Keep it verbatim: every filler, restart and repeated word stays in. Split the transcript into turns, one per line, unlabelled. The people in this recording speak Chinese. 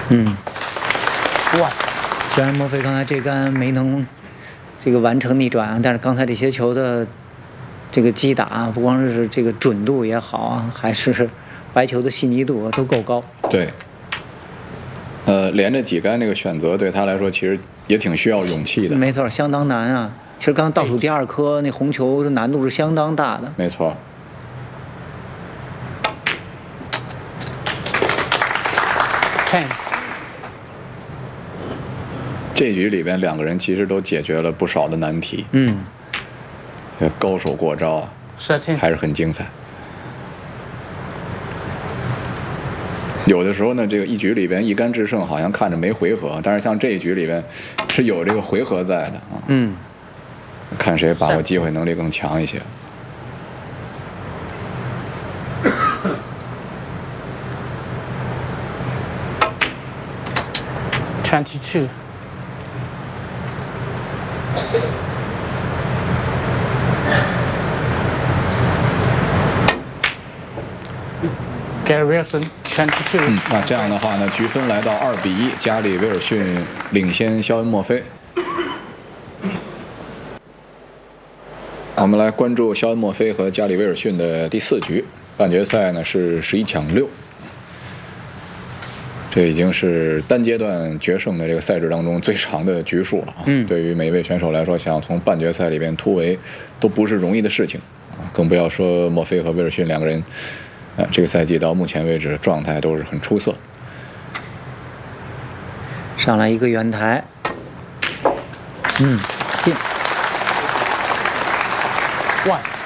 嗯，
哇，
虽然莫菲刚才这杆没能这个完成逆转，但是刚才这些球的这个击打，不光是这个准度也好啊，还是白球的细腻度都够高。
对。呃，连着几杆那个选择对他来说，其实也挺需要勇气的。
没错，相当难啊。其实刚倒数第二颗那红球难度是相当大的。
没错。
ten。
这局里边两个人其实都解决了不少的难题。
嗯。
高手过招啊，还是很精彩。有的时候呢，这个一局里边一杆制胜，好像看着没回合，但是像这一局里边是有这个回合在的啊。
嗯，
看谁把握机会能力更强一些。
twenty-two。Gary Wilson twenty-two。
嗯，那这样的话呢，局分来到二比一，加里威尔逊领先肖恩·墨菲。我们来关注肖恩·墨菲和加里威尔逊的第四局，半决赛呢是十一抢六，这已经是单阶段决胜的这个赛制当中最长的局数了啊。
嗯，
对于每一位选手来说，想从半决赛里边突围都不是容易的事情啊，更不要说墨菲和威尔逊两个人。啊，这个赛季到目前为止状态都是很出色。
上来一个圆台，嗯，进。
one。